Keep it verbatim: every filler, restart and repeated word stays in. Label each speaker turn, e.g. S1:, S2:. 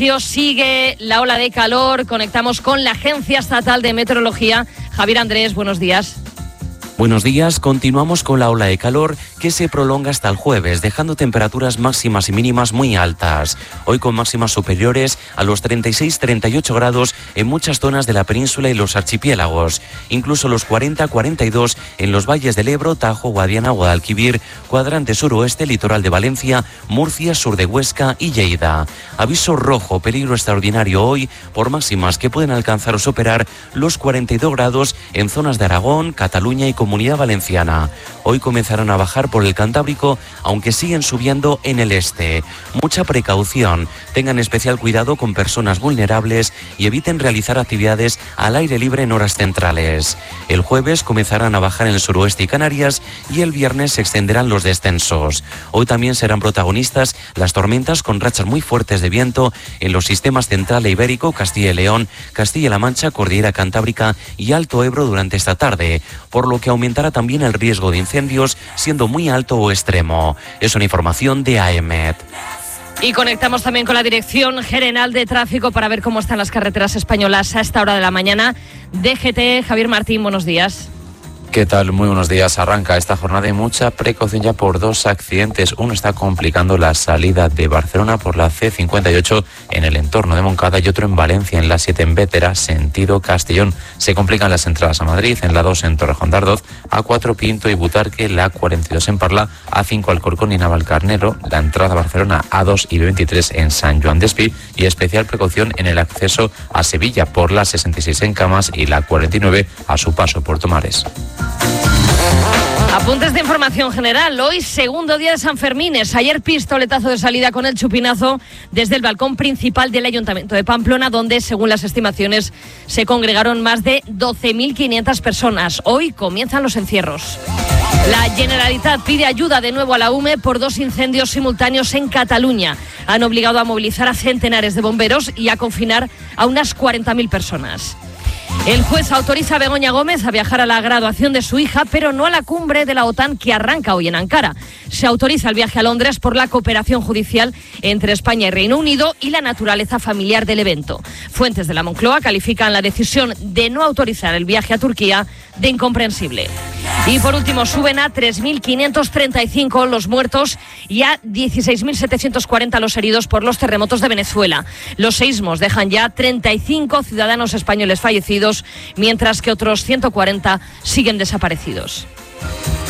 S1: Sergio, sigue la ola de calor. Conectamos con la Agencia Estatal de Meteorología. Javier Andrés, buenos días.
S2: Buenos días, continuamos con la ola de calor que se prolonga hasta el jueves, dejando temperaturas máximas y mínimas muy altas. Hoy con máximas superiores a los treinta y seis a treinta y ocho grados en muchas zonas de la península y los archipiélagos. Incluso los cuarenta a cuarenta y dos en los valles del Ebro, Tajo, Guadiana, Guadalquivir, cuadrante suroeste, litoral de Valencia, Murcia, sur de Huesca y Lleida. Aviso rojo, peligro extraordinario hoy por máximas que pueden alcanzar o superar los cuarenta y dos grados en zonas de Aragón, Cataluña y Comunidad Valenciana. Hoy comenzarán a bajar por el Cantábrico, aunque siguen subiendo en el este. Mucha precaución, tengan especial cuidado con personas vulnerables y eviten realizar actividades al aire libre en horas centrales. El jueves comenzarán a bajar en el suroeste y Canarias y el viernes se extenderán los descensos. Hoy también serán protagonistas las tormentas con rachas muy fuertes de viento en los sistemas central e ibérico, Castilla y León, Castilla-La Mancha, Cordillera Cantábrica y Alto Ebro durante esta tarde, por lo que aumentará también el riesgo de incendios, siendo muy alto o extremo. Es una información de A E M E T.
S1: Y conectamos también con la Dirección General de Tráfico para ver cómo están las carreteras españolas a esta hora de la mañana. D G T, Javier Martín, buenos días.
S3: ¿Qué tal? Muy buenos días. Arranca esta jornada y mucha precaución ya por dos accidentes. Uno está complicando la salida de Barcelona por la C cincuenta y ocho en el entorno de Moncada y otro en Valencia, en la siete en Bétera, sentido Castellón. Se complican las entradas a Madrid, en la dos en Torrejón de Ardoz, A cuatro Pinto y Butarque, la cuarenta y dos en Parla, A cinco Alcorcón y Navalcarnero, la entrada a Barcelona A dos y B veintitrés en San Joan Despí y especial precaución en el acceso a Sevilla por la sesenta y seis en Camas y la cuarenta y nueve a su paso por Tomares.
S1: Apuntes de información general. Hoy, segundo día de San Fermines. Ayer, pistoletazo de salida con el chupinazo desde el balcón principal del Ayuntamiento de Pamplona, donde, según las estimaciones, se congregaron más de doce mil quinientas personas. Hoy comienzan los encierros. La Generalitat pide ayuda de nuevo a la U M E por dos incendios simultáneos en Cataluña. Han obligado a movilizar a centenares de bomberos y a confinar a unas cuarenta mil personas. El juez autoriza a Begoña Gómez a viajar a la graduación de su hija, pero no a la cumbre de la OTAN que arranca hoy en Ankara. Se autoriza el viaje a Londres por la cooperación judicial entre España y Reino Unido y la naturaleza familiar del evento. Fuentes de la Moncloa califican la decisión de no autorizar el viaje a Turquía de incomprensible. Y por último, suben a tres mil quinientos treinta y cinco los muertos y a dieciséis mil setecientos cuarenta los heridos por los terremotos de Venezuela. Los seísmos dejan ya treinta y cinco ciudadanos españoles fallecidos, mientras que otros ciento cuarenta siguen desaparecidos.